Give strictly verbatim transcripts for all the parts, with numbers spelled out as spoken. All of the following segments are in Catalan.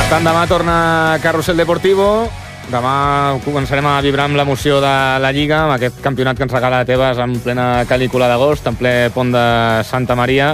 Per tant, demà torna Carrusel Deportivo. Demà començarem a vibrar amb l'emoció de la Lliga, amb aquest campionat que ens regala Tebas en plena canícula d'agost, en ple pont de Santa Maria.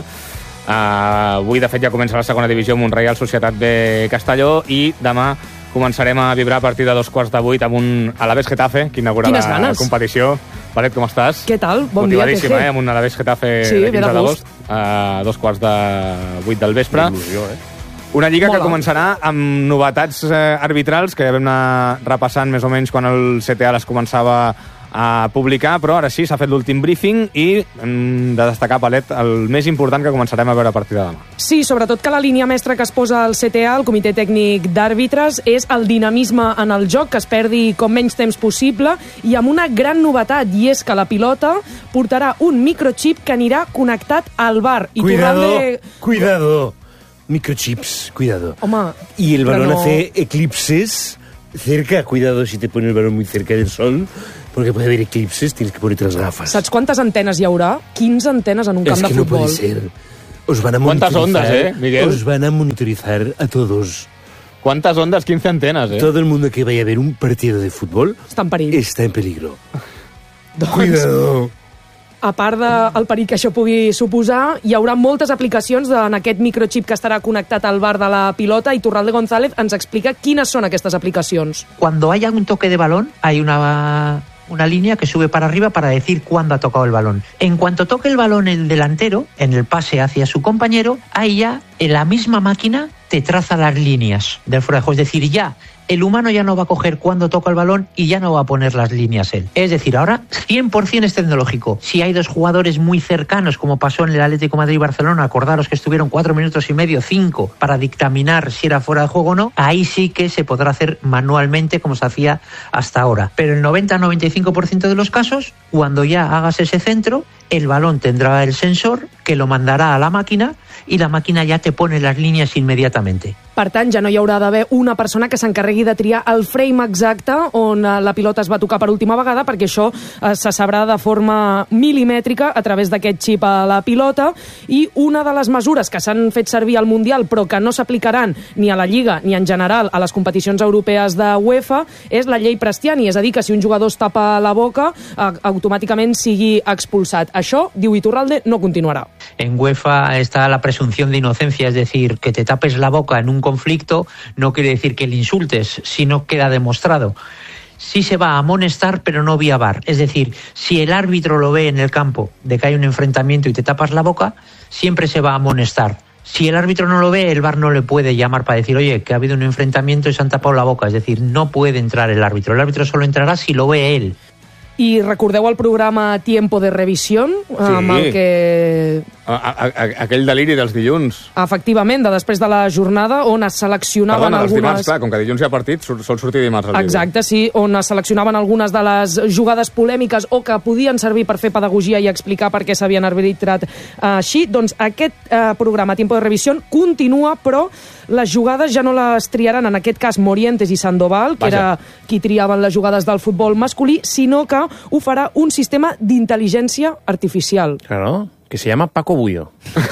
Uh, avui, de fet, ja comença la segona divisió Montreal, Societat B Castelló, i demà començarem a vibrar a partir de dos quarts de vuit amb un Alavés Getafe, que inaugura la competició. Palet, com estàs? Què tal? Bon dia, Motivadíssima, eh? Amb un Alavés Getafe sí, de quinze d'agost, a dos quarts de vuit del vespre. Il·lusió, eh? Una lliga Mola. que començarà amb novetats eh, arbitrals, que ja vam anar repassant més o menys quan el C T A les començava a publicar, però ara sí, s'ha fet l'últim briefing i hem de destacar, Palet, el més important que començarem a veure a partir de demà. Sí, sobretot que la línia mestra que es posa al C T A, el Comitè Tècnic d'Àrbitres, és el dinamisme en el joc, que es perdi com menys temps possible, i amb una gran novetat, i és que la pilota portarà un microchip que anirà connectat al V A R. I Cuidado, de... cuidado. Microchips, cuidado. Home, y el balón no... hace eclipses cerca. Cuidado si te pone el balón muy cerca del sol, porque puede haber eclipses, tienes que ponerte las gafas. Saps quantes antenes hi haurà? quinze antenes en un camp es que de futbol. no puede ser. Os van a ¿Cuántas monitorizar, ondas, eh, Miguel? Os van a monitorizar a todos. ¿Cuántas ondas? quince antenas, eh? Todo el mundo que vaya a ver un partido de fútbol Està en perill. está en peligro. Doncs, Cuidado. a part del perill que això pugui suposar, hi haurà moltes aplicacions en aquest microchip que estarà connectat al V A R de la pilota, i Iturralde González ens explica quines són aquestes aplicacions. Cuando haya un toque de balón, hay una, una línea que sube para arriba para decir cuándo ha tocado el balón. En cuanto toque el balón el delantero, en el pase hacia su compañero, ahí ya en la misma máquina te traza las líneas del fuera de juego. Es decir, ya el humano ya no va a coger cuando toca el balón y ya no va a poner las líneas él. Es decir, ahora cien por ciento es tecnológico. Si hay dos jugadores muy cercanos, como pasó en el Atlético Madrid y Barcelona, acordaros que estuvieron cuatro minutos y medio, cinco, para dictaminar si era fuera de juego o no, ahí sí que se podrá hacer manualmente como se hacía hasta ahora. Pero el noventa a noventa y cinco por ciento de los casos, cuando ya hagas ese centro, el balón tendrá el sensor que lo mandará a la máquina y la máquina ya te pone las líneas inmediatamente. Per tant, ja no hi haurà d'haver una persona que s'encarregui de triar el frame exacte on la pilota es va tocar per última vegada, perquè això eh, se sabrà de forma milimètrica a través d'aquest xip a la pilota. I una de les mesures que s'han fet servir al Mundial però que no s'aplicaran ni a la Lliga ni en general a les competicions europees de UEFA és la llei Prestiani, és a dir, que si un jugador es tapa la boca eh, automàticament sigui expulsat. Això, diu Iturralde, no continuarà. En UEFA está la presunción de inocencia, es decir, que te tapes la boca en un conflicto no quiere decir que le insultes, sino queda demostrado. Sí se va a amonestar, pero no vía V A R. Es decir, si el árbitro lo ve en el campo de que hay un enfrentamiento y te tapas la boca, siempre se va a amonestar. Si el árbitro no lo ve, el V A R no le puede llamar para decir, oye, que ha habido un enfrentamiento y se han tapado la boca. Es decir, no puede entrar el árbitro. El árbitro solo entrará si lo ve él. I recordeu el programa Tiempo de Revisión? Sí. Amb el que... A, a, a, aquell deliri dels dilluns. Efectivament, de després de la jornada, on es seleccionaven Perdona, algunes... dimarts, clar, com que dilluns hi ha partit, sol sortir dimarts el vídeo. Exacte, sí, on es seleccionaven algunes de les jugades polèmiques o que podien servir per fer pedagogia i explicar per què s'havien arbitrat així. Doncs aquest eh, programa Tiempo de Revisión continua, però les jugades ja no les triaran, en aquest cas, Morientes i Sandoval, que Vaja. era qui triaven les jugades del futbol masculí, sinó que ho farà un sistema d'intel·ligència artificial. Claro, que se llama Paco Bullo.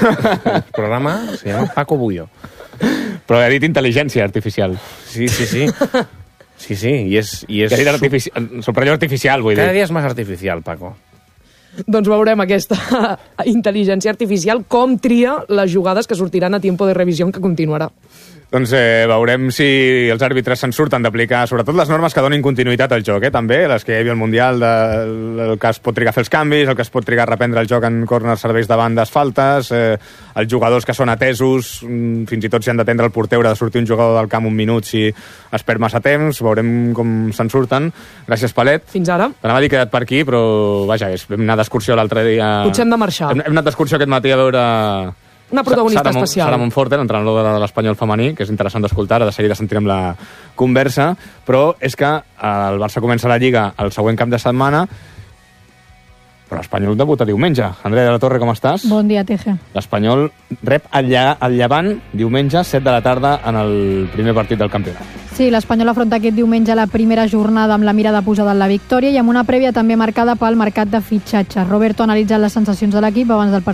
El programa se llama Paco Bullo. Però he dit intel·ligència artificial. Sí, sí, sí. Sí, sí, y es... Y es He dit artifici... Superior artificial, vull dir. Cada día es más artificial, Paco. Doncs veurem aquesta intel·ligència artificial com tria les jugades que sortiran a Tiempo de Revisión, que continuarà. Doncs eh, veurem si els àrbitres se'n surten d'aplicar sobretot les normes que donin continuïtat al joc, eh? També les que hi havia al Mundial, de, el que es pot trigar a fer els canvis, el que es pot trigar a reprendre el joc en corners, serveis de bandes, faltes, eh, els jugadors que són atesos, fins i tot si han d'atendre el porter, haurà de sortir un jugador del camp un minut si es perd massa temps, veurem com se'n surten. Gràcies, Palet. Fins ara. T'anava a dir quedat per aquí, però vaja, és, vam anar d'excursió l'altre dia... Potser hem de marxar. Hem, hem anat d'excursió aquest matí a veure... Una protagonista Sara especial. Sara Monforte, l'entrenador de l'Espanyol femení, que és interessant d'escoltar, de seguida sentirem la conversa, però és que el Barça comença la Lliga el següent cap de setmana, però l'Espanyol debuta diumenge. Andrea de la Torre, com estàs? Bon dia, Teje. L'Espanyol rep el, Lla el Llevant diumenge, set de la tarda, en el primer partit del campionat. Sí, l'Espanyol afronta aquest diumenge la primera jornada amb la mirada posada en la victòria i amb una prèvia també marcada pel mercat de fitxatges. Roberto ha analitzat les sensacions de l'equip abans del partit.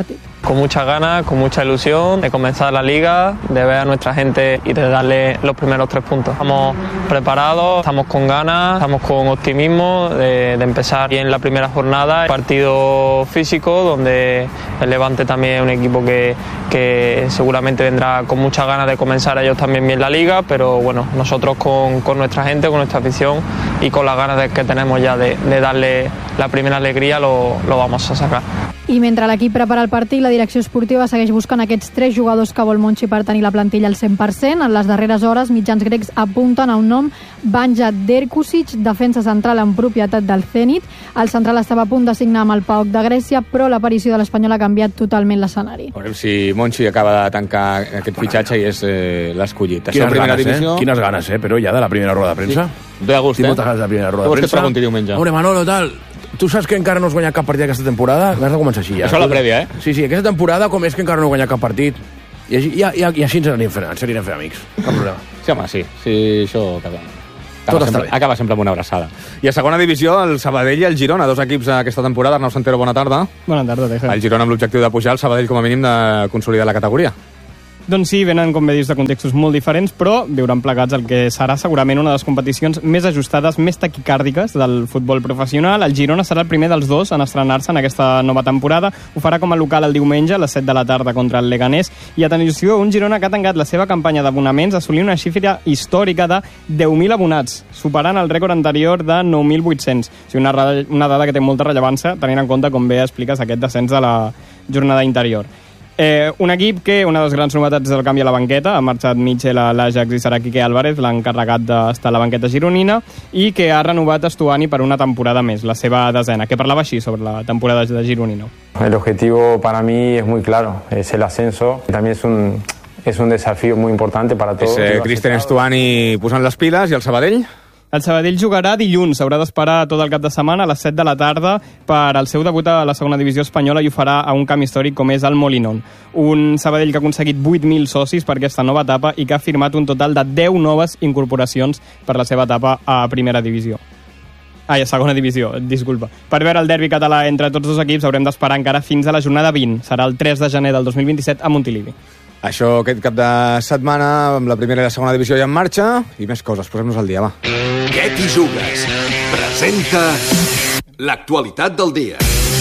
con muchas ganas, con mucha ilusión de comenzar la liga, de ver a nuestra gente y de darle los primeros tres puntos. Estamos preparados, estamos con ganas, estamos con optimismo de, de empezar bien la primera jornada. Partido físico donde el Levante también es un equipo que, que seguramente vendrá con muchas ganas de comenzar ellos también bien la liga, pero bueno, nosotros con, con nuestra gente, con nuestra afición y con las ganas de, que tenemos ya de, de darle la primera alegría lo, lo vamos a sacar. I mentre l'equip prepara el partit, la direcció esportiva segueix buscant aquests tres jugadors que vol Monchi per tenir la plantilla al cent per cent. En les darreres hores, mitjans grecs apunten a un nom, Banja Derkusic, defensa central en propietat del Zenit. El central estava a punt de signar amb el P A O K de Grècia, però l'aparició de l'Espanyol ha canviat totalment l'escenari. Veurem si Monchi acaba de tancar aquest fitxatge i és eh, l'escollit. Quines ganes, divisió... eh? Quines ganes, eh? Però ja de la primera roda de premsa. Sí. Ve a gust, Tinc eh? moltes ganes de la primera roda de premsa. Què vols que et pregunti diumenge? Hombre, Manolo, tal... Tu saps que encara no has guanyat cap partit aquesta temporada? Has de començar així, ja. Això la prèvia, eh? Sí, sí, aquesta temporada com és que encara no he guanyat cap partit. I, i, i, i així ens anirem fent, ens anirem fent amics. Cap problema. Sí, home, sí. Sí, això acaba, Tot acaba, està sempre, bé. acaba sempre amb una abraçada. I a segona divisió, el Sabadell i el Girona, dos equips aquesta temporada. Arnau Santero, bona tarda. Bona tarda, Teja. El Girona amb l'objectiu de pujar, el Sabadell com a mínim de consolidar la categoria. Doncs sí, venen, com bé dius, de contextos molt diferents, però viuran plegats el que serà segurament una de les competicions més ajustades, més taquicàrdiques del futbol professional. El Girona serà el primer dels dos en estrenar-se en aquesta nova temporada. Ho farà com a local el diumenge a les set de la tarda contra el Leganés. I atenció, un Girona que ha tancat la seva campanya d'abonaments assolint una xifra històrica de deu mil abonats, superant el rècord anterior de nou mil vuit-cents. O sigui, una, una dada que té molta rellevància, tenint en compte, com bé expliques, aquest descens de la jornada interior. Eh, un equip que, una de les grans novetats del canvi a la banqueta, ha marxat Mitchell a l'Ajax i serà Quique Álvarez, l'encarregat d'estar a la banqueta gironina, i que ha renovat Estuani per una temporada més, la seva desena, que parlava així sobre la temporada de Gironino. El objetivo para mí es muy claro, es el ascenso, también es un, es un desafío muy importante para todos. És eh, Cristian Estuani posant les piles i el Sabadell? El Sabadell jugarà dilluns, haurà d'esperar tot el cap de setmana a les set de la tarda per al seu debut a la segona divisió espanyola i ho farà a un camp històric com és el Molinón. Un Sabadell que ha aconseguit vuit mil socis per aquesta nova etapa i que ha firmat un total de deu noves incorporacions per la seva etapa a primera divisió. Ai, a segona divisió, disculpa. Per veure el derbi català entre tots dos equips haurem d'esperar encara fins a la jornada vint. Serà el tres de gener del dos mil vint-i-set a Montilivi. Això aquest cap de setmana amb la primera i la segona divisió ja en marxa i més coses, posem-nos al dia, va. Què t'hi jugues? Presenta l'actualitat del dia.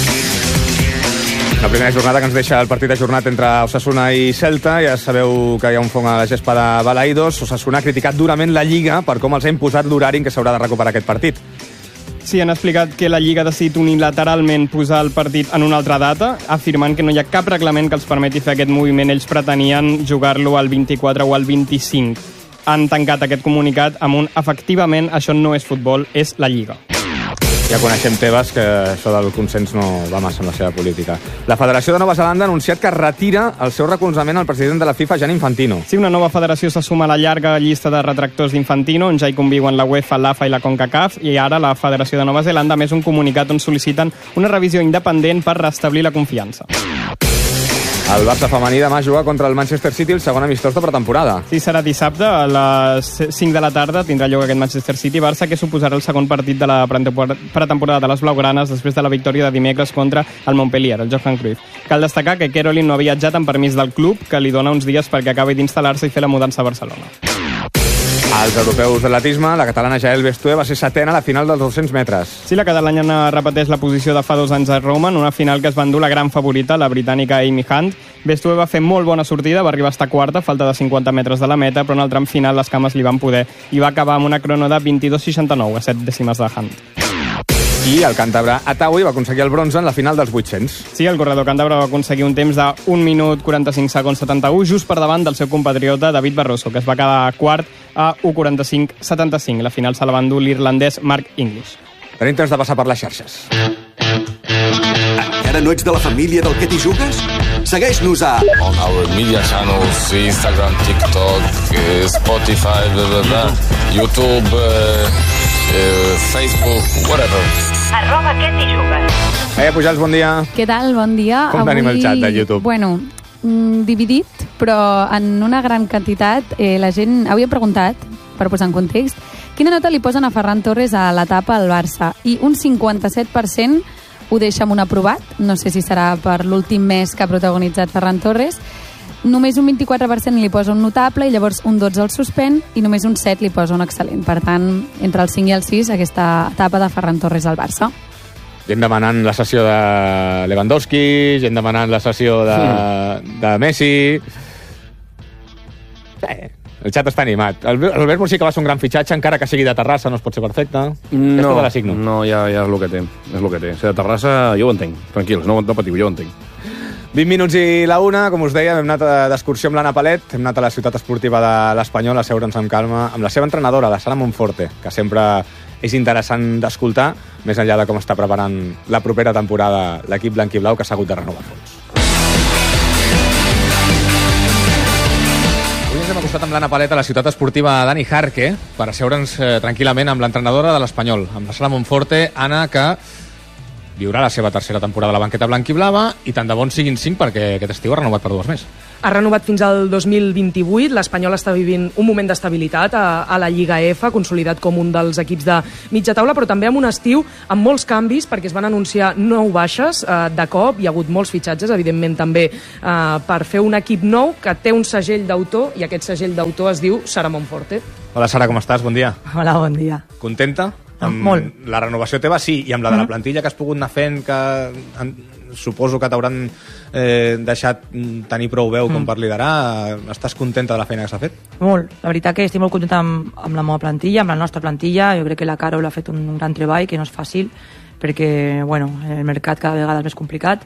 La primera jornada que ens deixa el partit ajornat entre Osasuna i Celta. Ja sabeu que hi ha un fong a la gespa de Balaidos. Osasuna ha criticat durament la Lliga per com els ha imposat l'horari en què s'haurà de recuperar aquest partit. Sí, han explicat que la Lliga ha decidit unilateralment posar el partit en una altra data, afirmant que no hi ha cap reglament que els permeti fer aquest moviment. Ells pretenien jugar-lo al vint-i-quatre o al vint-i-cinc. Han tancat aquest comunicat amb un efectivament això no és futbol, és la Lliga. Ja coneixem Tebas, que això del consens no va massa en la seva política. La Federació de Nova Zelanda ha anunciat que retira el seu recolzament al president de la FIFA, Gianni Infantino. Sí, una nova federació se suma a la llarga llista de retractors d'Infantino, on ja hi conviuen la UEFA, l'A F A i la CONCACAF, i ara la Federació de Nova Zelanda, més un comunicat on sol·liciten una revisió independent per restablir la confiança. El Barça femení demà juga contra el Manchester City, el segon amistós de pretemporada. Sí, serà dissabte a les cinc de la tarda, tindrà lloc aquest Manchester City-Barça, que suposarà el segon partit de la pretemporada de les blaugranes després de la victòria de dimecres contra el Montpellier, el Johan Cruyff. Cal destacar que Caroline no ha viatjat amb permís del club, que li dona uns dies perquè acabi d'instal·lar-se i fer la mudança a Barcelona. Als europeus d'atletisme, la catalana Jael Bestue va ser setena a la final dels dos-cents metres. Sí, la catalana repeteix la posició de fa dos anys a Roma en una final que es va endur la gran favorita, la britànica Amy Hunt. Bestue va fer molt bona sortida, va arribar a estar quarta, falta de cinquanta metres de la meta, però en el tram final les cames li van poder i va acabar amb una crono de vint-i-dos seixanta-nou, a set dècimes de Hunt. I el càntabre Ataui va aconseguir el bronze en la final dels vuit-cents. Sí, el corredor càntabre va aconseguir un temps de un minut quaranta-cinc segons setanta-u, just per davant del seu compatriota David Barroso, que es va quedar quart a un quaranta-cinc setanta-cinc. La final se la va endur l'irlandès Mark English. Tenim temps de passar per les xarxes. Encara no ets de la família del Què t'hi jugues? Segueix-nos a... On our media channels, Instagram, TikTok, Spotify, blah, blah, blah, YouTube, uh, uh, Facebook, whatever. Arroba Què t'hi jugues. Eh, Pujals, bon dia. Què tal? Bon dia. Com tenim el xat de YouTube? Bueno, mm, dividit, però en una gran quantitat. Eh, la gent... Avui hem preguntat, per posar en context, quina nota li posen a Ferran Torres a l'etapa al Barça? I un cinquanta-set per cent ho deixa amb un aprovat, no sé si serà per l'últim mes que ha protagonitzat Ferran Torres. Només un vint-i-quatre per cent li posa un notable i llavors un dotze el suspèn i només un set li posa un excel·lent. Per tant, entre el cinc i el sis, aquesta etapa de Ferran Torres al Barça. Gent demanant la sessió de Lewandowski, gent demanant la sessió de, sí. de Messi... Eh, el xat està animat. El Albert Murci, que va ser un gran fitxatge, encara que sigui de Terrassa, no es pot ser perfecte. No, no ja, ja és el que té. És el que té. O sigui, de Terrassa jo ho entenc. Tranquils, no, no patiu, jo ho entenc. vint minuts i la una, com us deia, hem anat d'excursió amb l'Anna Palet, hem anat a la ciutat esportiva de l'Espanyol a seure'ns amb calma amb la seva entrenadora, la Sara Monforte, que sempre és interessant d'escoltar, més enllà de com està preparant la propera temporada l'equip blanquiblau, que s'ha hagut de renovar fons. Avui ens hem acostat amb l'Anna Palet a la ciutat esportiva Dani Jarque per asseure'ns eh, tranquil·lament amb l'entrenadora de l'Espanyol, amb la Sara Monforte. Anna, que viurà la seva tercera temporada a la banqueta blanquiblava i tant de bons siguin cinc perquè aquest estiu ha renovat per dues més. Ha renovat fins al dos mil vint-i-vuit. L'Espanyol està vivint un moment d'estabilitat a, a la Lliga F, consolidat com un dels equips de mitja taula, però també amb un estiu amb molts canvis, perquè es van anunciar nou baixes eh, de cop. Hi ha hagut molts fitxatges, evidentment també eh, per fer un equip nou que té un segell d'autor, i aquest segell d'autor es diu Sara Monforte. Hola Sara, com estàs? Bon dia. Hola, bon dia. Contenta? Amb Molt. La renovació teva sí, i amb la de la plantilla que has pogut anar fent, que en, suposo que t'hauran eh, deixat tenir prou veu com per liderar. Estàs contenta de la feina que s'ha fet? Molt. La veritat que estic molt contenta amb, amb la meva plantilla, amb la nostra plantilla. Jo crec que la Carol ha fet un gran treball, que no és fàcil, perquè bueno, el mercat cada vegada és més complicat.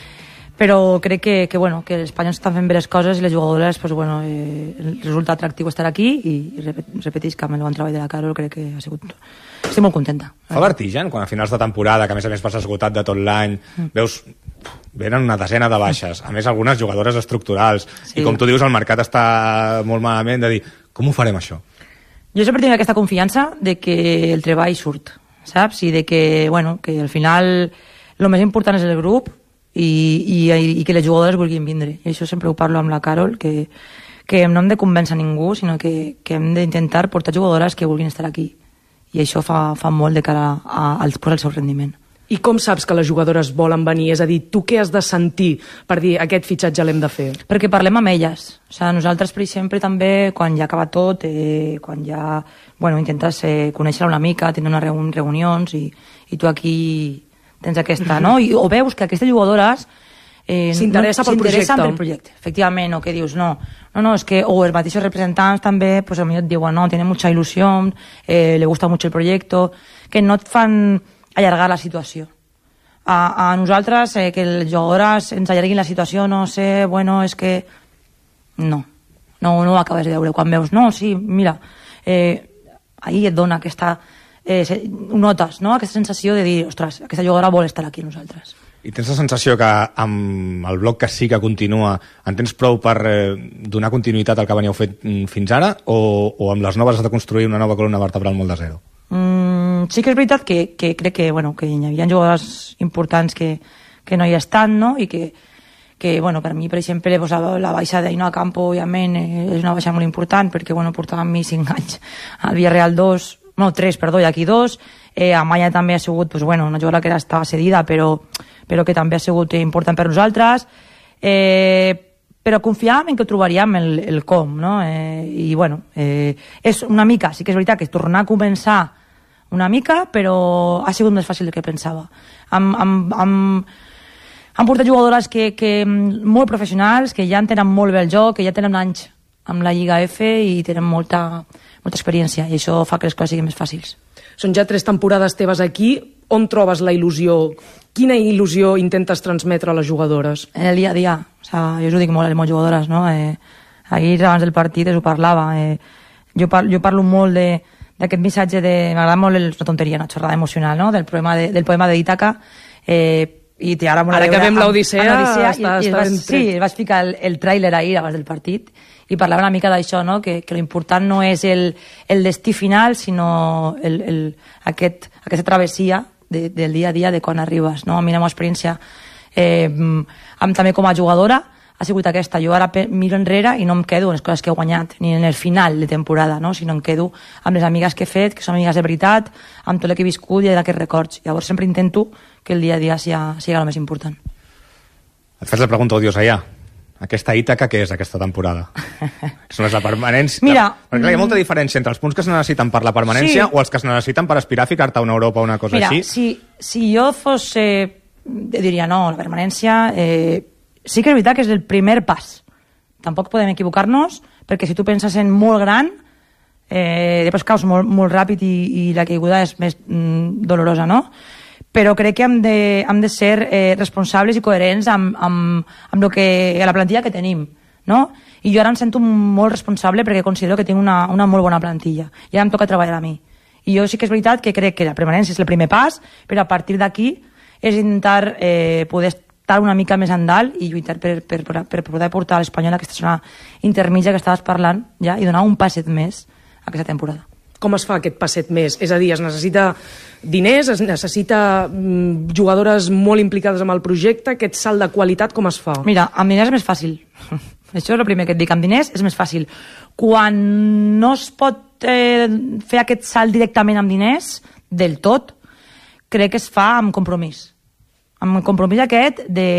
Però crec que, que, bueno, que els espanyols estan fent bé les coses i les jugadores, pues, bueno, eh, resulta atractiu estar aquí i, i repetís que amb el bon treball de la Carol crec que ha sigut... Estic molt contenta. Fa vertigen quan a finals de temporada, que a més a més vas esgotat de tot l'any, mm. veus, venen una desena de baixes, a més algunes jugadores estructurals, sí. I com tu dius el mercat està molt malament, de dir, com ho farem això? Jo sempre tinc aquesta confiança de que el treball surt, saps? I de que, bueno, que al final el més important és el grup i, i, i que les jugadores vulguin vindre. I això sempre ho parlo amb la Carol, que, que no hem de convèncer ningú, sinó que, que hem d'intentar portar jugadores que vulguin estar aquí. I això fa, fa molt de cara a, al, al seu rendiment. I com saps que les jugadores volen venir? És a dir, tu què has de sentir per dir aquest fitxatge l'hem de fer? Perquè parlem amb elles. O sigui, nosaltres, per exemple, també, quan ja acaba tot, eh, quan ja bueno, intentes eh, conèixer-la una mica, tenir unes reun reunions, i, i tu aquí tens aquesta, no? I, o veus que aquestes jugadores eh, s'interessa no, pel projecte. pel projecte, efectivament, o que dius, no, no, no, es que, o els mateixos representants també, pues a mi et diuen, no, tiene mucha ilusión, eh, le gusta mucho el proyecto, que no et fan allargar la situació. A, a nosaltres, eh, que les jugadores ens allarguin la situació, no sé, bueno, és que... No, no, no ho acabes de veure. Quan veus, no, sí, mira, eh, ahir et dona aquesta... Eh, notes, no?, aquesta sensació de dir, ostres, aquesta jugadora vol estar aquí amb nosaltres. I tens la sensació que amb el bloc que sí que continua en tens prou per eh, donar continuïtat al que veníeu fet fins ara, o, o amb les noves has de construir una nova columna vertebral molt de zero? Mm, sí que és veritat que, que crec que, bueno, que hi havia jugadors importants que, que no hi estan, no?, i que, que bueno, per mi, per exemple, pues, la, la baixa d'Ainoa Campo, òbviament, eh, és una baixa molt important, perquè bueno, portava amb mi cinc anys al Villarreal dos, no, tres, perdó, i aquí dos. Eh, Amaya també ha sigut, pues, bueno, una jugadora que era, estava cedida, però, però que també ha sigut important per nosaltres. Eh, però confiàvem en que trobaríem el, el com, no? Eh, I, bueno, eh, és una mica, sí que és veritat que tornar a començar una mica, però ha sigut més fàcil del que pensava. Amb, amb, amb, han portat jugadores que, que, molt professionals, que ja entenen molt bé el joc, que ja tenen anys amb la Lliga F i tenen molta, molta experiència, i això fa que les coses siguin més fàcils. Són ja tres temporades teves aquí. On trobes la il·lusió? Quina il·lusió intentes transmetre a les jugadores? En el dia a dia. O sigui, jo us ho dic molt a les meves jugadores, no? Eh, ahir, abans del partit, us ho parlava. Eh, jo, par jo parlo molt de d'aquest missatge de... M'agrada molt el, una tonteria, una xerrada emocional, no?, del poema de, del poema de Ítaca. Eh, i ara ara que veiem l'Odissea, està, i, i està vas, sí, vaig ficar el, el tràiler ahir abans del partit i parlava una mica d'això, no?, que, que l'important no és el, el destí final, sinó el, el, aquest, aquesta travessia de, del dia a dia de quan arribes, no? A mi la meva experiència, eh, amb, també com a jugadora, ha sigut aquesta. Jo ara miro enrere i no em quedo en les coses que he guanyat, ni en el final de temporada, no? Sinó em quedo amb les amigues que he fet, que són amigues de veritat, amb tot el que he viscut i d'aquests records. Llavors sempre intento que el dia a dia sigui, sigui el més important. Et fas la pregunta odiosa ja. Aquesta Ítaca, què és aquesta temporada? No és la permanència? Mira, perquè clar, hi ha molta diferència entre els punts que es necessiten per la permanència sí. o els que es necessiten per aspirar a ficar-te a una Europa o una cosa Mira, així. Si, si jo fos... Eh, diria, no, la permanència... Eh, sí que és veritat que és el primer pas. Tampoc podem equivocar-nos, perquè si tu penses en molt gran, eh, després caus molt, molt ràpid i, i la caiguda és més mm, dolorosa, no? Però crec que hem de, hem de ser eh, responsables i coherents amb, amb, amb lo que, la plantilla que tenim, no? I jo ara em sento molt responsable perquè considero que tinc una, una molt bona plantilla. I ara em toca treballar a mi. I jo sí que és veritat que crec que la permanència és el primer pas, però a partir d'aquí és intentar eh, poder estar una mica més endalt i lluitar per, per, per, per poder portar a l'Espanyol a aquesta zona intermitja que estaves parlant ja, i donar un passet més a aquesta temporada. Com es fa aquest passet més? És a dir, es necessita diners, es necessita mm, jugadores molt implicades amb el projecte, aquest salt de qualitat com es fa? Mira, amb diners és més fàcil. Això és el primer que et dic, amb diners és més fàcil. Quan no es pot eh, fer aquest salt directament amb diners, del tot, crec que es fa amb compromís. Amb el compromís aquest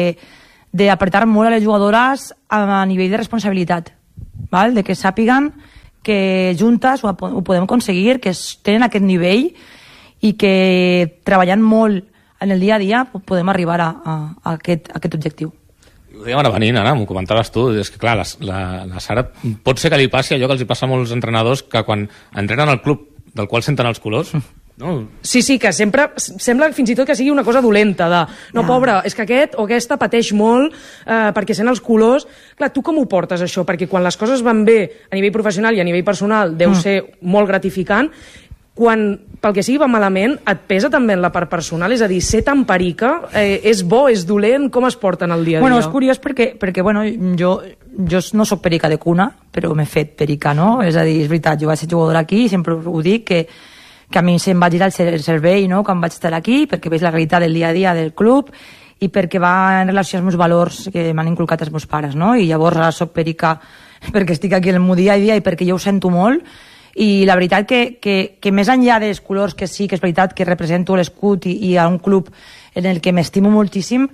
d'apretar molt a les jugadores a nivell de responsabilitat, val? De que sàpiguen que juntes ho, ho podem aconseguir, que tenen aquest nivell i que treballant molt en el dia a dia podem arribar a, a, a, aquest, a aquest objectiu. Ho dèiem ara venint, Anna, m'ho comentaves tu, és que clar, la, la, la Sara pot ser que li passi allò que els hi passa a molts entrenadors que quan entrenen al club del qual senten els colors... No. Sí, sí, que sempre sembla fins i tot que sigui una cosa dolenta de, no, ja. Pobre, és que aquest o aquesta pateix molt eh, perquè sent els colors. Clar, tu com ho portes això? Perquè quan les coses van bé a nivell professional i a nivell personal deu mm. ser molt gratificant, quan pel que sigui va malament et pesa també en la part personal, és a dir, ser tan perica, eh, és bo, és dolent, com es porten el dia a dia? Bueno, és curiós perquè, perquè bueno, jo, jo no soc perica de cuna, però m'he fet perica, no? És a dir, és veritat, jo vaig ser jugadora aquí i sempre ho dic, que que a mi se'm va girar el cervell, no?, quan vaig estar aquí, perquè veig la realitat del dia a dia del club i perquè va en relació als meus valors que m'han inculcat els meus pares, no? I llavors ara soc perica perquè estic aquí en el meu dia a dia i perquè jo ho sento molt. I la veritat que, que, que més enllà dels colors, que sí que és veritat que represento l'escut i, i a un club en el que m'estimo moltíssim,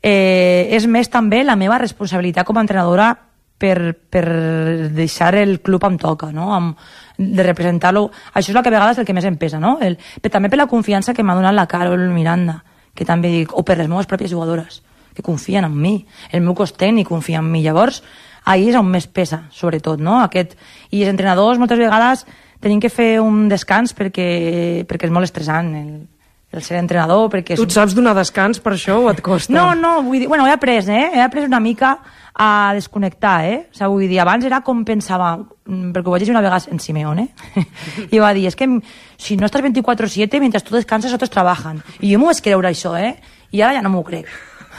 eh, és més també la meva responsabilitat com a entrenadora per, per deixar el club em toca, no? Amb, de representar-lo. Això és el que a vegades el que més em pesa, no? El, però també per la confiança que m'ha donat la Carol Miranda, que també dic, o per les meves pròpies jugadores, que confien en mi, el meu cos tècnic confia en mi. Llavors, ahir és on més pesa, sobretot, no? Aquest, i els entrenadors moltes vegades tenim que fer un descans perquè, perquè és molt estressant el, el ser entrenador, perquè... Tu et saps donar descans per això o et costa? No, no, vull dir, bueno, he après, eh? He après una mica a desconnectar, eh? O sigui, vull dir, abans era com pensava, perquè ho vaig dir una vegada en Simeone, eh? I va dir, és que si no estàs vint-i-quatre siete, mentre tu descanses, otros trabajan. I jo m'ho vaig creure, això, eh? I ara ja no m'ho crec.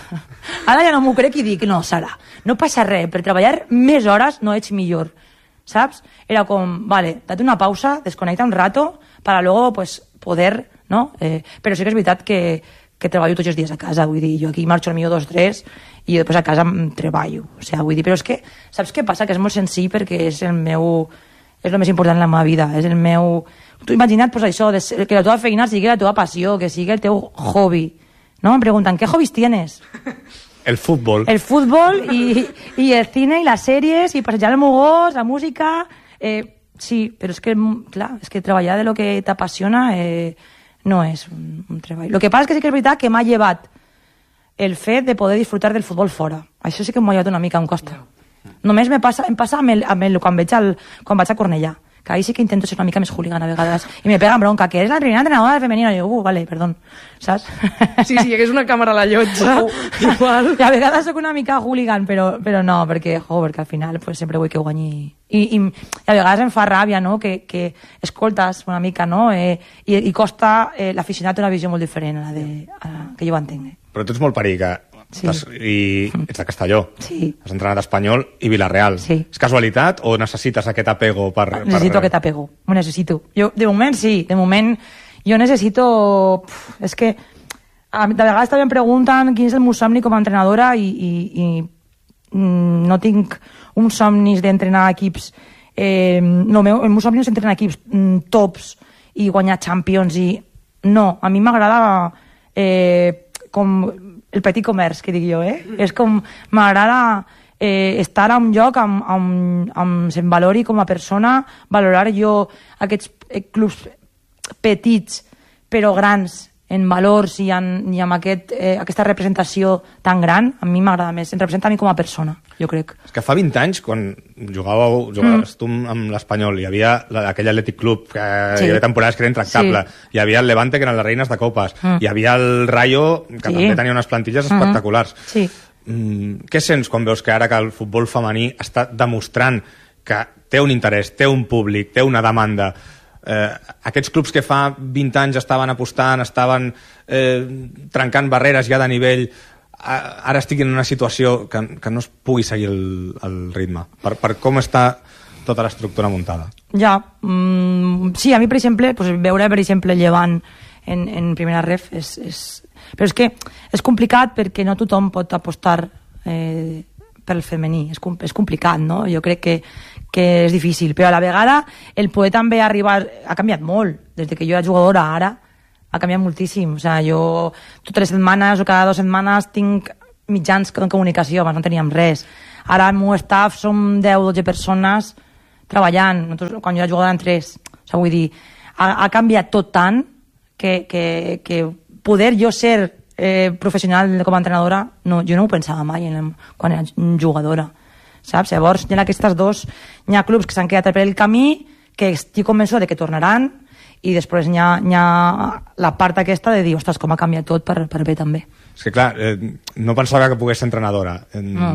Ara ja no m'ho crec i dic, no, Sara, no passa res, per treballar més hores no ets millor, saps? Era com, vale, date una pausa, desconnecta un rato, para luego, pues, poder, no? Eh, però sí que és veritat que, que treballo tots els dies a casa, vull dir, jo aquí marxo al millor dos, tres, i jo després a casa treballo, o sigui, vull dir, però és que, saps què passa? Que és molt senzill perquè és el meu, és el més important en la meva vida, és el meu... Tu imagina't, pues això, de ser, que la teva feina sigui la teva passió, que sigui el teu hobby, no? Em pregunten, ¿qué hobbies tienes? El fútbol. El fútbol i, i el cine i les sèries i passejar el meu gos, la música... Eh, sí, però és que, clar, és que treballar de lo que t'apassiona eh, no és un, un treball. Lo que passa és que sí que és veritat que m'ha llevat el fet de poder disfrutar del futbol fora. Això sí que m'ho ha llevat una mica, em costa. Només me passa, em passa amb el, amb el, quan, veig el, quan vaig a Cornellà, que ahí sí que intento ser una mica més hooligan a vegades, i me pegan bronca, que és la primera entrenadora femenina, i jo, uh, vale, perdó, saps? Sí, sí, que és una càmera a la llotja, igual. I a vegades soc una mica hooligan, però, però no, perquè, jo, perquè al final pues, sempre vull que guanyi. I, i, i a vegades em fa ràbia, no?, que, que escoltes una mica, no?, eh, i, i costa eh, l'aficionat una visió molt diferent a la de, a la, que jo ho entenc. Eh? Però tu ets molt perica. Sí. I ets de Castelló. Sí. Has entrenat Espanyol i Villarreal. Sí. És casualitat o necessites aquest apego per... Necessito per... aquest apego, ho necessito. Jo, de moment sí, de moment jo necessito... Pff, és que de vegades també em pregunten quin és el meu somni com a entrenadora i, i, i, no tinc uns somnis d'entrenar equips eh, no, meu, el meu somni és entrenar equips mm, tops i guanyar Champions i no, a mi m'agrada eh, com el petit comerç que dic jo, eh? Mm. És com m'agrada eh, estar a un lloc amb, amb, amb se'm valori com a persona, valorar jo aquests eh, clubs petits però grans en valors i, en, i amb aquest, eh, aquesta representació tan gran, a mi m'agrada més. Em representa a mi com a persona, jo crec. És que fa vint anys, quan jugàveu, jugaves mm. tu amb l'Espanyol, hi havia aquell Atlètic Club, que sí. hi havia temporades que era intractable, sí. hi havia el Levante, que eren les reines de copes, mm. hi havia el Rayo, que sí. també tenia unes plantilles mm-hmm. espectaculars. Sí. Mm, què sents quan veus que ara que el futbol femení està demostrant que té un interès, té un públic, té una demanda? Eh, aquests clubs que fa vint anys estaven apostant, estaven eh, trencant barreres ja de nivell, ara estiguin en una situació que, que no es pugui seguir el, el ritme per, per com està tota l'estructura muntada. Ja, mm, sí, a mi per exemple pues, veure per exemple Llevant en, en primera ref és, és... però és que és complicat perquè no tothom pot apostar eh, pel femení, és, és complicat, no? Jo crec que que és difícil, però a la vegada el poder també arribar, ha canviat molt des que jo era jugadora, ara ha canviat moltíssim, o sigui, jo totes les setmanes o cada dues setmanes tinc mitjans de comunicació, abans no teníem res, ara el meu staff som deu o dotze persones treballant, nosaltres, quan jo era jugadora en tres, o sigui, vull dir, ha, ha canviat tot tant que, que, que poder jo ser eh, professional com a entrenadora, no, jo no ho pensava mai en, quan era jugadora, saps? Llavors hi ha aquestes dos, hi ha clubs que s'han quedat per el camí, que estic convençuda de que tornaran, i després hi ha, hi ha la part aquesta de dir, ostres, com ha canviat tot per, per bé també. És que clar, eh, no pensava que pogués ser entrenadora. En... No.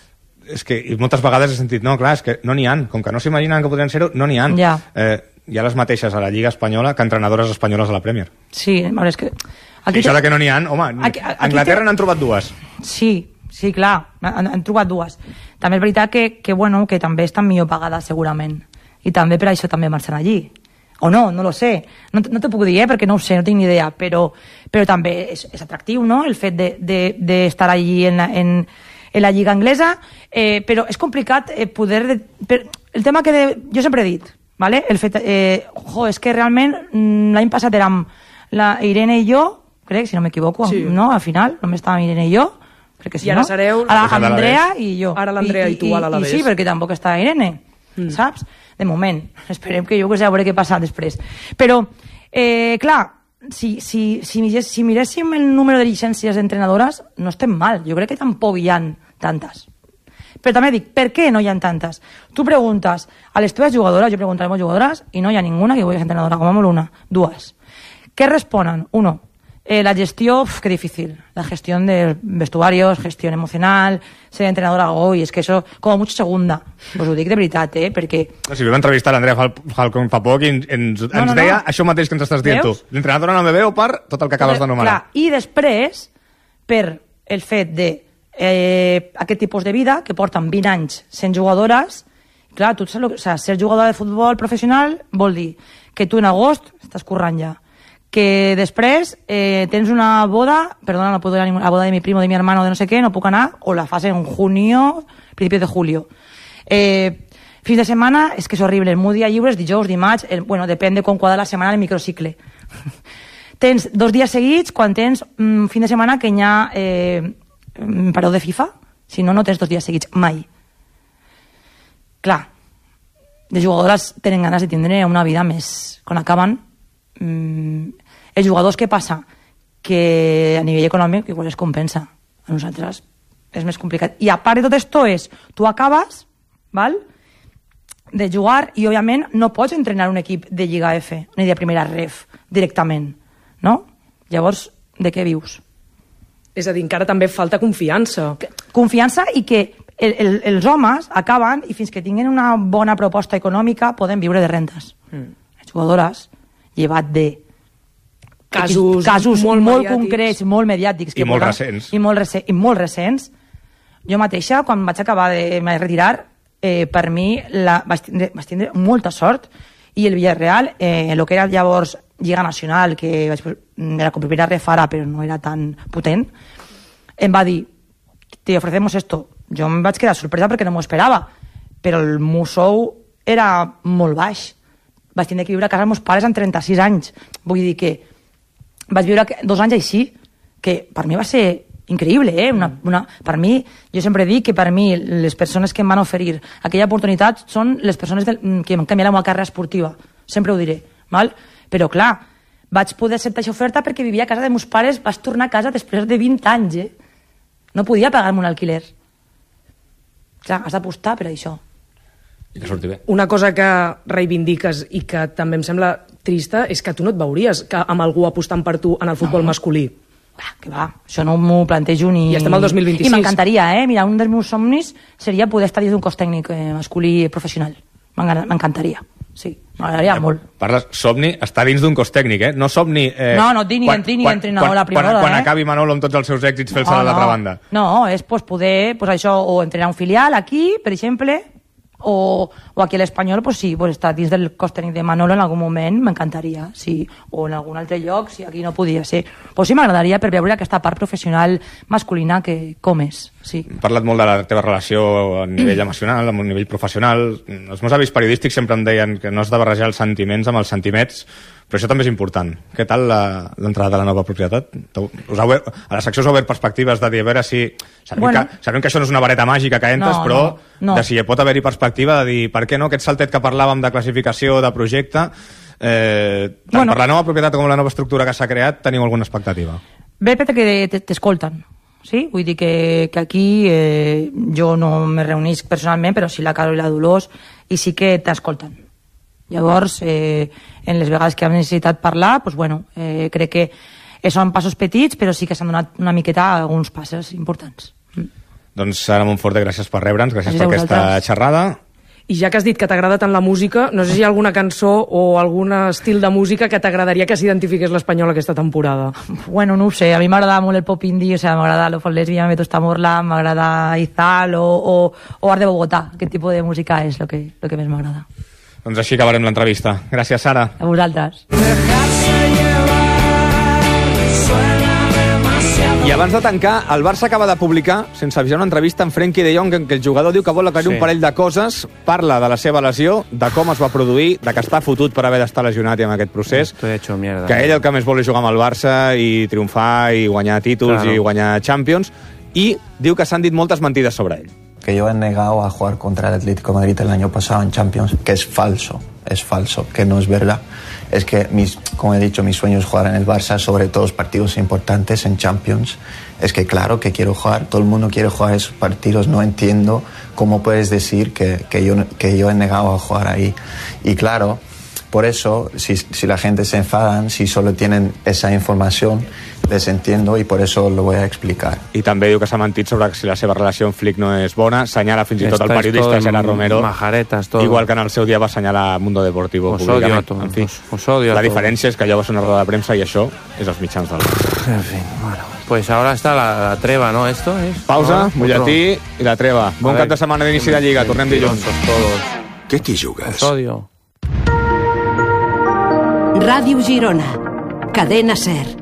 És que i moltes vegades he sentit, no, clar, és que no n'hi ha, com que no s'imaginen que podrien ser-ho, no n'hi ha. Ja. Eh, hi ha les mateixes a la Lliga Espanyola que entrenadores espanyoles a la Premier. Sí, a veure, és que... Aquí I això de que no n'hi ha, home, aquí, aquí, a Anglaterra n'han trobat dues. Sí, sí, clar, han, han trobat dues. També és veritat que, que, bueno, que també estan millor pagades segurament, i també per això també marxen allí, o no, no lo sé, no, no te puc dir, eh, perquè no ho sé, no tinc ni idea, però, però també és, és atractiu, no?, el fet d'estar de, de, de allí en la, en, en la Lliga Anglesa, eh, però és complicat eh, poder... De, per, el tema que de, jo sempre he dit, ¿vale? El fet, eh, jo, és que realment l'any passat érem la Irene i jo, crec, si no m'equivoco, sí. no?, al final, només estàvem Irene i jo, perquè si I ara no, sereu... Ara l'Andrea i jo. Ara l'Andrea i, i tu a l'Alavés. I sí, perquè tampoc està Irene, mm. saps? De moment. Esperem que jo que sé a veure què passa després. Però, eh, clar, si, si, si, si miréssim el número de llicències d'entrenadores, no estem mal. Jo crec que tampoc hi ha tantes. Però també dic, per què no hi ha tantes? Tu preguntes a les teves jugadores, jo pregunto a les meves jugadores, i no hi ha ninguna que vulgui ser entrenadora, com a molt una. Dues. Què responen? Uno, Eh, la gestió, uf, qué difícil. La gestión de vestuarios, gestión emocional, ser entrenadora hoy, es que eso, como mucho segunda. Pues ho dic de veritat, eh, perquè... No, si vam entrevistar l'Andrea Falcón fa poc i ens, ens no, no, deia no. això mateix que ens estàs dient Veus? Tu. L'entrenadora no me veu per tot el que acabes d'anomenar. Clar, i després, per el fet de eh, aquest tipus de vida, que porten vint anys sent jugadores, clar, tu saps, o sigui, ser jugadora de futbol professional vol dir que tu en agost estàs currant ja, que després eh, tens una boda, perdona, no puedo ir a la boda de mi primo, de mi hermano, de no sé qué, no puc anar, o la fas en junio, principios de julio. Eh, fins de setmana, és que és horrible, el meu dia lliure és dijous, dimarts, el, bueno, depèn de com quadra la setmana el microcicle. Tens dos dies seguits quan tens mm, fin de setmana que hi ha eh, paró de FIFA, si no, no tens dos dies seguits, mai. Clar, les jugadores tenen ganes de tindre una vida més... Quan acaben, Mm, els jugadors, què passa? Que a nivell econòmic igual es compensa, a nosaltres és més complicat, i a part de tot esto és tu acabes, val? de jugar i òbviament no pots entrenar un equip de Lliga F ni de primera ref directament, no? Llavors, de què vius? És a dir, encara també falta confiança. Confiança, i que el, el, els homes acaben i fins que tinguin una bona proposta econòmica poden viure de rentes. Mm. Les jugadores, llevat de casos, casos molt, molt concrets, molt mediàtics. I molt recents. I molt, rec i molt recents. Jo mateixa, quan vaig acabar de retirar, eh, per mi la, vaig, tindre, vaig tindre molta sort, i el Villarreal, eh, el que era llavors Lliga Nacional, que vaig, era com primera ref ara, però no era tan potent, em va dir, te ofrecemos esto, jo em vaig quedar sorpresa perquè no m'ho esperava, però el meu sou era molt baix. Vaig tenir que viure a casa dels meus pares amb trenta-sis anys. Vull dir que vaig viure dos anys així, que per mi va ser increïble, eh? Una, una, per mi, jo sempre dic que per mi les persones que em van oferir aquella oportunitat són les persones del, que em canviaran la meva carrera esportiva, sempre ho diré, val? Però clar, vaig poder acceptar aquesta oferta perquè vivia a casa de meus pares, vaig tornar a casa després de vint anys, eh? No podia pagar-me un alquiler. Clar, has d'apostar per això. I que surti bé. Una cosa que reivindiques i que també em sembla trista és que tu no et veuries que amb algú apostant per tu en el futbol no. masculí. Va, que va, això no m'ho plantejo ni... I estem al dos mil vint-i-sis. I m'encantaria, eh? Mira, un dels meus somnis seria poder estar dins d'un cos tècnic eh, masculí professional. M'encantaria, sí, m'agradaria eh, molt. Parles, somni, està dins d'un cos tècnic, eh? No somni... Eh, no, no et dic ni entri ni entrenador a la primera hora, quan, quan eh? acabi Manolo amb tots els seus èxits fer-se no, a l'altra no. banda. No, és pues, poder, pues, això, o entrenar un filial aquí, per exemple, o, o aquí a l'Espanyol, pues, sí, pues, estar dins del cos tècnic de Manolo en algun moment, m'encantaria, sí, o en algun altre lloc, si aquí no podia ser. Pues sí, m'agradaria per veure aquesta part professional masculina que com és, sí. He parlat molt de la teva relació a nivell emocional, a nivell professional. Els meus avis periodístics sempre em deien que no has de barrejar els sentiments amb els sentiments, però això també és important. Què tal l'entrada de la nova propietat? Us ha obert, a la secció us ha obert perspectives de dir, a veure si... Sabem, bueno, que, sabem que això no és una vareta màgica que entres, no, però no, no. de si pot haver-hi perspectiva de dir, per què no, aquest saltet que parlàvem de classificació, de projecte, eh, tant bueno, per la nova propietat com la nova estructura que s'ha creat, teniu alguna expectativa? Bé, perquè t'escolten. Sí? Vull dir que, que aquí eh, jo no me reunisc personalment, però sí la Carol i la Dolors, i sí que t'escolten. Llavors, eh, en les vegades que hem necessitat parlar, pues, bueno, eh, crec que són passos petits, però sí que s'han donat una miqueta alguns passos importants. Mm. Doncs, Sara Monforte, gràcies per rebre'ns, gràcies, gràcies per aquesta vosaltres. xerrada. I ja que has dit que t'agrada tant la música, no sé si hi ha alguna cançó o algun estil de música que t'agradaria que s'identifiqués l'Espanyol aquesta temporada. Bueno, no ho sé, a mi m'agrada molt el pop indie, o sea, m'agrada Lo Lesbia, Me Tosta Morla, m'agrada Izal o, o, o Art de Bogotà. Aquest tipus de música és el que, lo que més m'agrada. Doncs així acabarem l'entrevista. Gràcies, Sara. A vosaltres. I abans de tancar, el Barça acaba de publicar, sense avisar, una entrevista amb Frenkie de Jong en què el jugador diu que vol aclarir sí. un parell de coses, parla de la seva lesió, de com es va produir, de que està fotut per haver d'estar lesionat i en aquest procés, hecho mierda, que ell el que més vol és jugar amb el Barça i triomfar i guanyar títols claro. i guanyar Champions, i diu que s'han dit moltes mentides sobre ell. Que yo he negado a jugar contra el Atlético de Madrid el año pasado en Champions, que es falso, es falso, que no es verdad. Es que, mis, como he dicho, mi sueño es jugar en el Barça, sobre todo los partidos importantes en Champions. Es que claro que quiero jugar, todo el mundo quiere jugar esos partidos, no entiendo cómo puedes decir que, que, yo, que yo he negado a jugar ahí. Y claro, por eso, si, si la gente se enfadan, si solo tienen esa información, les entiendo i por eso lo voy a explicar. I també diu que s'ha mentit sobre si la seva relació amb Flick no és bona, senyala fins i tot el periodista Gerard Romero, majaretas, todo. Igual que en el seu dia va assenyalar Mundo Deportivo os públicament. Odio en fi, os odio la diferència és que allò va ser una roda de premsa i això és els mitjans del Barça. En fin, bueno, pues ahora está la, la treva, ¿no? Esto es... Pausa, Butlletí i la treva. Bon cap de setmana d'inici de Lliga, tornem dilluns. Què t'hi jugues? Os odio. Ràdio Girona, Cadena SER.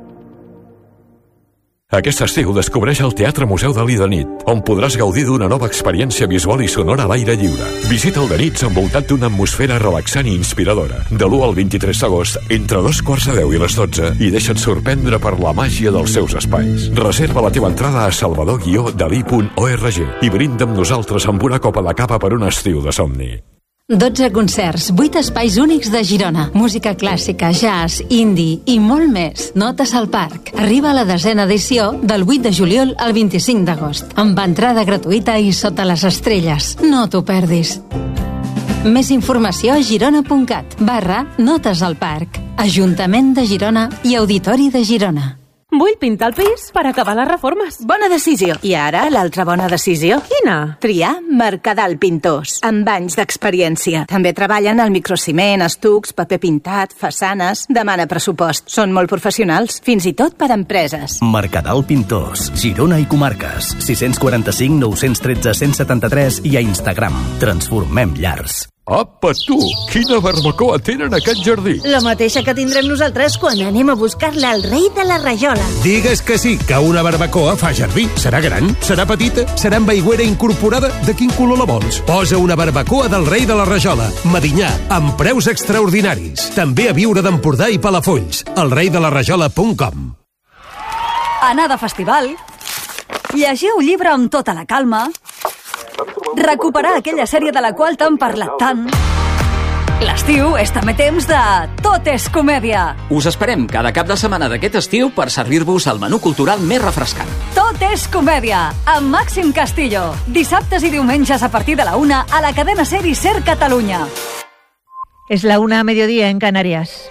Aquest estiu descobreix el Teatre Museu Dalí de nit, on podràs gaudir d'una nova experiència visual i sonora a l'aire lliure. Visita el de nits envoltat d'una atmosfera relaxant i inspiradora. De l'u al vint-i-tres d'agost, entre dos quarts de deu i les dotze, i deixa't sorprendre per la màgia dels seus espais. Reserva la teva entrada a salvador guió dalí punt org i brinda amb nosaltres amb una copa de cava per un estiu de somni. dotze concerts, vuit espais únics de Girona. Música clàssica, jazz, indie i molt més. Notes al Parc. Arriba a la desena edició del vuit de juliol al vint-i-cinc d'agost. Amb entrada gratuïta i sota les estrelles. No t'ho perdis. Més informació a girona punt cat barra Notes al Parc. Ajuntament de Girona i Auditori de Girona. Vull pintar el pis per acabar les reformes. Bona decisió. I ara, l'altra bona decisió? Quina? Triar Mercadal Pintors, amb anys d'experiència. També treballen al microciment, estucs, paper pintat, façanes... Demana pressupost. Són molt professionals, fins i tot per a empreses. Mercadal Pintors, Girona i comarques. sis quaranta-cinc nou tretze cent setanta-tres i a Instagram. Transformem llars. Apa, tu! Quina barbacoa tenen a aquest jardí? La mateixa que tindrem nosaltres quan anem a buscar-la al rei de la rajola. Digues que sí, que una barbacoa fa jardí. Serà gran? Serà petita? Serà amb aigüera incorporada? De quin color la vols? Posa una barbacoa del rei de la rajola. Medinyà, amb preus extraordinaris. També a Viure d'Empordà i Palafolls. el rei de la rajola punt com. Anar de festival, llegir un llibre amb tota la calma, recuperar aquella sèrie de la qual t'han parlat tant. L'estiu és també temps de Tot és comèdia. Us esperem cada cap de setmana d'aquest estiu per servir-vos el menú cultural més refrescant. Tot és comèdia, amb Màxim Castillo. Dissabtes i diumenges a partir de la una a la cadena SER i SER Catalunya. Es la una a mediodía en Canarias.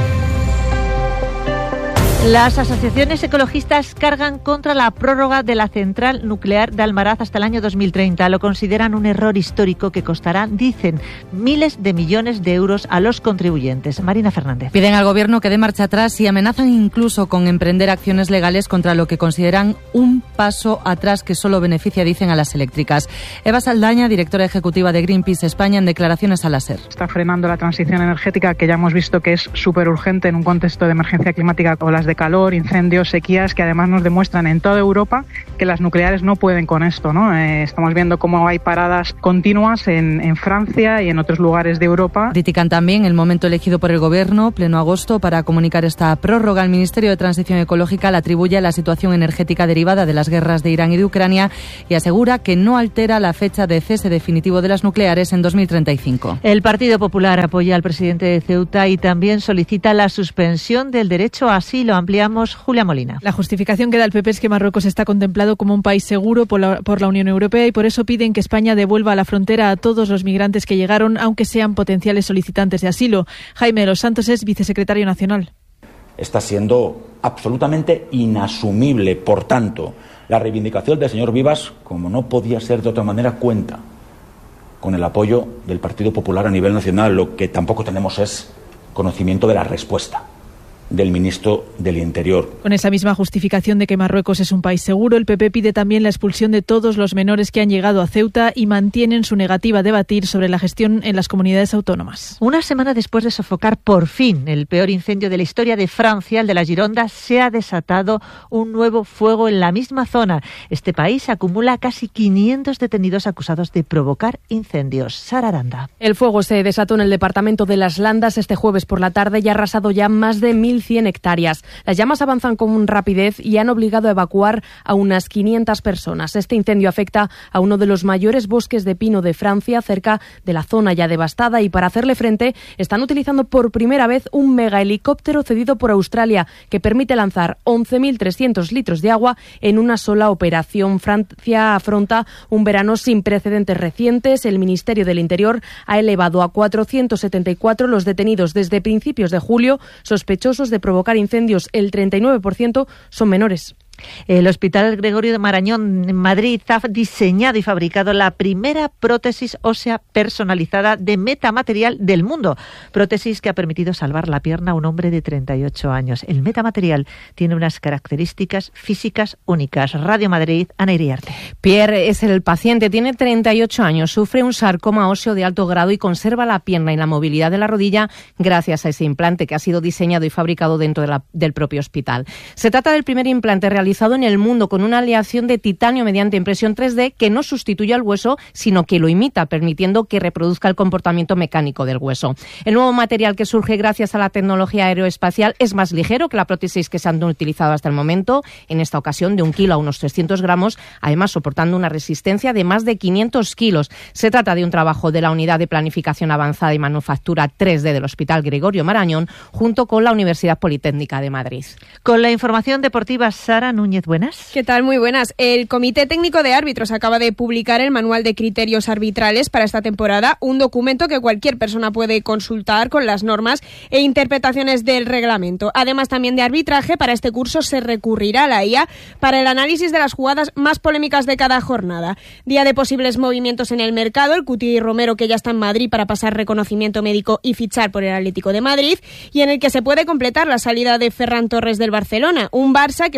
Las asociaciones ecologistas cargan contra la prórroga de la central nuclear de Almaraz hasta el año dos mil treinta. Lo consideran un error histórico que costará, dicen, miles de millones de euros a los contribuyentes. Marina Fernández. Piden al gobierno que dé marcha atrás y amenazan incluso con emprender acciones legales contra lo que consideran un paso atrás que solo beneficia, dicen, a las eléctricas. Eva Saldaña, directora ejecutiva de Greenpeace España, en declaraciones a la SER. Está frenando la transición energética, que ya hemos visto que es súper urgente en un contexto de emergencia climática como las de calor, incendios, sequías, que además nos demuestran en toda Europa que las nucleares no pueden con esto, ¿no? Eh, estamos viendo cómo hay paradas continuas en, en Francia y en otros lugares de Europa. Critican también el momento elegido por el Gobierno, pleno agosto, para comunicar esta prórroga. El Ministerio de Transición Ecológica la atribuye a la situación energética derivada de las guerras de Irán y de Ucrania y asegura que no altera la fecha de cese definitivo de las nucleares en dos mil treinta y cinco. El Partido Popular apoya al presidente de Ceuta y también solicita la suspensión del derecho a asilo. Ampliamos Julia Molina. La justificación que da el P P es que Marruecos está contemplado como un país seguro por la, por la Unión Europea y por eso piden que España devuelva a la frontera a todos los migrantes que llegaron, aunque sean potenciales solicitantes de asilo. Jaime de los Santos es vicesecretario nacional. Está siendo absolutamente inasumible, por tanto, la reivindicación del señor Vivas, como no podía ser de otra manera, cuenta con el apoyo del Partido Popular a nivel nacional. Lo que tampoco tenemos es conocimiento de la respuesta del ministro del Interior. Con esa misma justificación de que Marruecos es un país seguro, el P P pide también la expulsión de todos los menores que han llegado a Ceuta y mantienen su negativa a debatir sobre la gestión en las comunidades autónomas. Una semana después de sofocar por fin el peor incendio de la historia de Francia, el de la Gironda, se ha desatado un nuevo fuego en la misma zona. Este país acumula casi quinientos detenidos acusados de provocar incendios. Sara Aranda. El fuego se desató en el departamento de Las Landas este jueves por la tarde y ha arrasado ya más de mil cien hectáreas. Las llamas avanzan con rapidez y han obligado a evacuar a unas quinientas personas. Este incendio afecta a uno de los mayores bosques de pino de Francia, cerca de la zona ya devastada, y para hacerle frente están utilizando por primera vez un megahelicóptero cedido por Australia que permite lanzar once mil trescientos litros de agua en una sola operación. Francia afronta un verano sin precedentes recientes. El Ministerio del Interior ha elevado a cuatrocientos setenta y cuatro los detenidos desde principios de julio, sospechosos de provocar incendios. El treinta y nueve por ciento son menores. El Hospital Gregorio de Marañón en Madrid ha diseñado y fabricado la primera prótesis ósea personalizada de metamaterial del mundo. Prótesis que ha permitido salvar la pierna a un hombre de treinta y ocho años. El metamaterial tiene unas características físicas únicas. Radio Madrid, Ana Iriarte. Pierre es el paciente, tiene treinta y ocho años, sufre un sarcoma óseo de alto grado y conserva la pierna y la movilidad de la rodilla gracias a ese implante que ha sido diseñado y fabricado dentro de la, del propio hospital. Se trata del primer implante realizado en el mundo con una aleación de titanio mediante impresión tres D que no sustituye al hueso, sino que lo imita, permitiendo que reproduzca el comportamiento mecánico del hueso. El nuevo material, que surge gracias a la tecnología aeroespacial, es más ligero que la prótesis que se han utilizado hasta el momento, en esta ocasión de un kilo a unos trescientos gramos, además soportando una resistencia de más de quinientos kilos. Se trata de un trabajo de la Unidad de Planificación Avanzada y Manufactura tres D del Hospital Gregorio Marañón, junto con la Universidad Politécnica de Madrid. Con la información deportiva, Sara Núñez, buenas. ¿Qué tal? Muy buenas. El Comité Técnico de Árbitros acaba de publicar el Manual de Criterios Arbitrales para esta temporada, un documento que cualquier persona puede consultar con las normas e interpretaciones del reglamento. Además, también de arbitraje, para este curso se recurrirá a la I A para el análisis de las jugadas más polémicas de cada jornada. Día de posibles movimientos en el mercado, el Cuti Romero, que ya está en Madrid para pasar reconocimiento médico y fichar por el Atlético de Madrid, y en el que se puede completar la salida de Ferran Torres del Barcelona, un Barça que espera fichar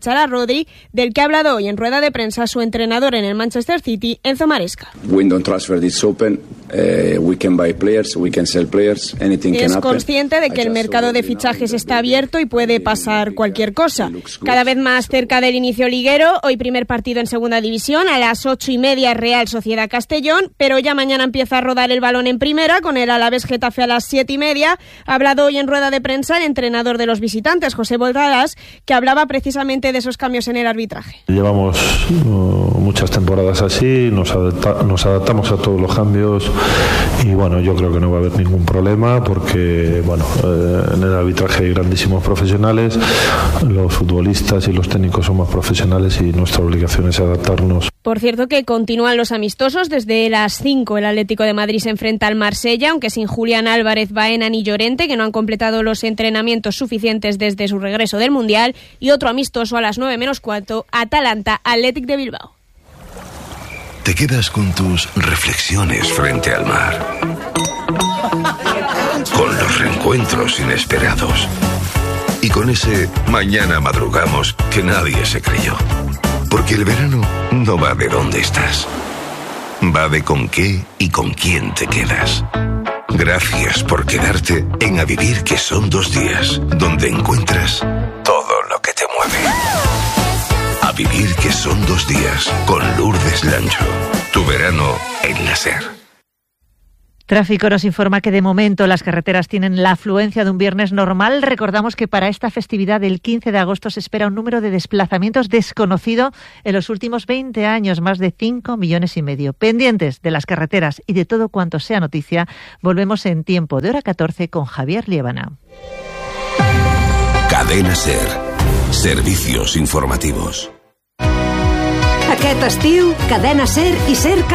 fichar a Rodri, del que ha hablado hoy en rueda de prensa su entrenador en el Manchester City, Enzo Maresca. Window transfer is open. Uh, we can buy players, we can sell players, anything can Es happen. consciente de que el mercado de fichajes está abierto y puede pasar cualquier cosa. Cada vez más cerca del inicio liguero, hoy primer partido en segunda división, a las ocho y media Real Sociedad Castellón, pero ya mañana empieza a rodar el balón en primera, con el Alavés Getafe a las siete y media. Ha hablado hoy en rueda de prensa el entrenador de los visitantes, José Boldadas, que hablaba precisamente de esos cambios en el arbitraje. Llevamos uh, muchas temporadas así, nos, adapta, nos adaptamos a todos los cambios y bueno, yo creo que no va a haber ningún problema porque bueno, eh, en el arbitraje hay grandísimos profesionales, los futbolistas y los técnicos somos profesionales y nuestra obligación es adaptarnos. Por cierto que continúan los amistosos. Desde las cinco el Atlético de Madrid se enfrenta al Marsella, aunque sin Julián Álvarez, Baena ni Llorente, que no han completado los entrenamientos suficientes desde su regreso del Mundial. Y otro amistoso a las nueve menos cuarto, Atalanta Athletic de Bilbao. Te quedas con tus reflexiones frente al mar, con los reencuentros inesperados y con ese mañana madrugamos que nadie se creyó. Porque el verano no va de dónde estás, va de con qué y con quién te quedas. Gracias por quedarte en A Vivir, que son dos días, donde encuentras todo lo que te mueve. A Vivir, que son dos días, con Lourdes Lancho. Tu verano en la SER. Tráfico nos informa que de momento las carreteras tienen la afluencia de un viernes normal. Recordamos que para esta festividad del quince de agosto se espera un número de desplazamientos desconocido en los últimos veinte años, más de cinco millones y medio. Pendientes de las carreteras y de todo cuanto sea noticia, volvemos en tiempo de hora catorce con Javier Liébana. Cadena SER. Servicios informativos. Aquest estiu, Cadena SER i SER